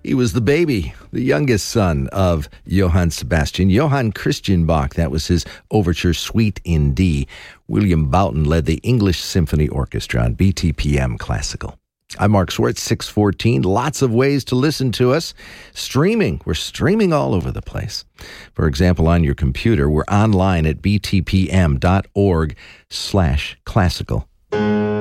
He was the baby, the youngest son of Johann Sebastian. Johann Christian Bach, that was his overture Suite in D. William Boughton led the English Symphony Orchestra on BTPM Classical. I'm Mark Schwartz, 614. Lots of ways to listen to us. Streaming. We're streaming all over the place. For example, on your computer, we're online at btpm.org/classical.